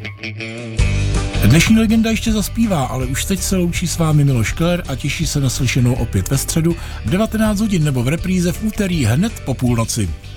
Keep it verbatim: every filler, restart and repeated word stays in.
Dnešní legenda ještě zaspívá, ale už teď se loučí s vámi Miloš Keller a těší se na slyšenou opět ve středu v devatenáct hodin nebo v repríze v úterý hned po půlnoci.